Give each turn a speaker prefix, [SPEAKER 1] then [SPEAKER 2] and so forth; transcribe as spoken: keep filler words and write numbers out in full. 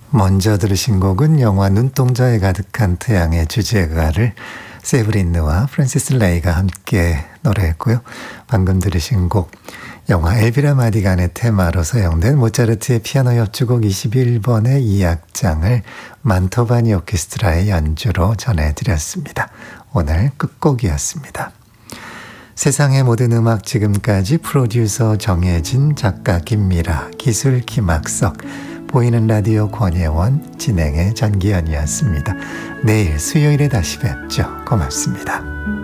[SPEAKER 1] 먼저 들으신 곡은 영화 눈동자에 가득한 태양의 주제가를 세브린느와 프랜시스 레이가 함께 노래했고요. 방금 들으신 곡 영화 엘비라 마디간의 테마로 사용된 모차르트의 피아노 협주곡 이십일 번의 이 악장을 만토바니 오케스트라의 연주로 전해드렸습니다. 오늘 끝곡이었습니다. 세상의 모든 음악 지금까지 프로듀서 정혜진, 작가 김미라, 기술 김학석, 보이는 라디오 권예원, 진행의 전기현이었습니다. 내일 수요일에 다시 뵙죠. 고맙습니다.